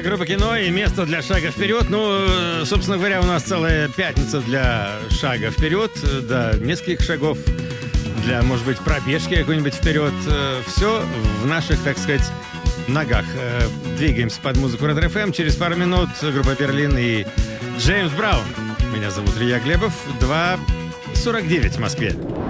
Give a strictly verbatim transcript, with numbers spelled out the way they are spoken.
группа «Кино» и место для шага вперед. Ну, собственно говоря, у нас целая пятница для шага вперед. Да, нескольких шагов для, может быть, пробежки какой-нибудь вперед. Все в наших, так сказать, ногах. Двигаемся под музыку Red эф эм. Через пару минут группа «Берлин» и Джеймс Браун. Меня зовут Илья Глебов. два сорок девять в Москве.